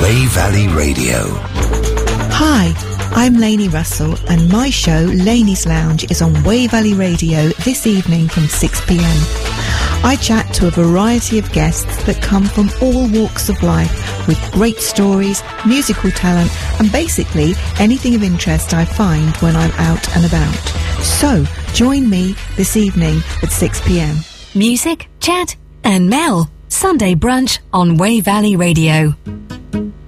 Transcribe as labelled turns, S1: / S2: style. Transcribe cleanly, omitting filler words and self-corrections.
S1: Wey Valley Radio.
S2: Hi, I'm Lainey Russell, and my show, Lainey's Lounge, is on Wey Valley Radio this evening from 6 p.m. I chat to a variety of guests that come from all walks of life with great stories, musical talent, and basically anything of interest I find when I'm out and about. So, join me this evening at 6 p.m.
S3: Music, chat, and Mel. Sunday brunch on Wey Valley Radio.